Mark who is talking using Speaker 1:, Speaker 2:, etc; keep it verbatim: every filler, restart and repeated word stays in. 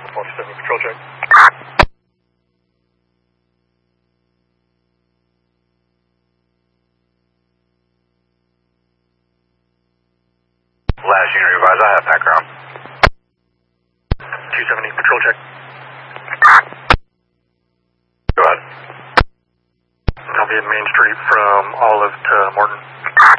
Speaker 1: one seventy patrol check.
Speaker 2: Last unit revised, I have background.
Speaker 1: two seventy patrol check.
Speaker 2: Go ahead.
Speaker 1: I'll be in Main Street from Olive to Morton.